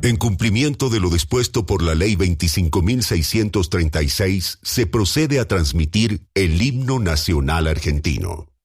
En cumplimiento de lo dispuesto por la Ley 25.636, se procede a transmitir el himno nacional argentino.